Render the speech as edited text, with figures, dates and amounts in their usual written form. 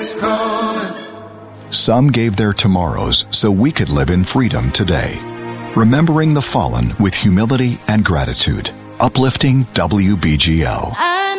is coming. Some gave their tomorrows so we could live in freedom today. Remembering the fallen with humility and gratitude. Uplifting WBGL.